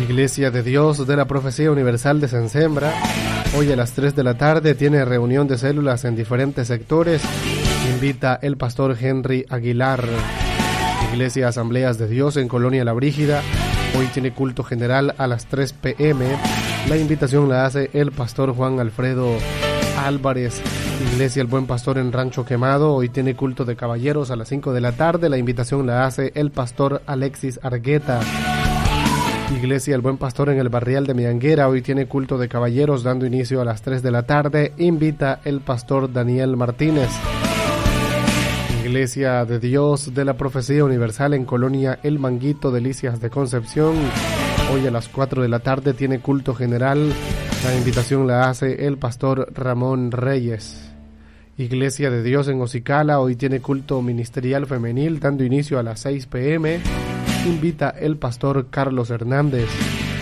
Iglesia de Dios de la Profecía Universal de Sensembra, hoy a las 3 de la tarde tiene reunión de células en diferentes sectores. Invita el pastor Henry Aguilar. Iglesia Asambleas de Dios en Colonia La Brígida, hoy tiene culto general a las 3 p.m. La invitación la hace el pastor Juan Alfredo Álvarez. Iglesia El Buen Pastor en Rancho Quemado, hoy tiene culto de caballeros a las 5 de la tarde. La invitación la hace el pastor Alexis Argueta. Iglesia El Buen Pastor en el Barrial de Mianguera, hoy tiene culto de caballeros dando inicio a las 3 de la tarde. Invita el pastor Daniel Martínez. Iglesia de Dios de la Profecía Universal en Colonia El Manguito, Delicias de Concepción, hoy a las 4 de la tarde tiene culto general. La invitación la hace el pastor Ramón Reyes. Iglesia de Dios en Ocicala, hoy tiene culto ministerial femenil dando inicio a las 6 p.m. Invita el pastor Carlos Hernández.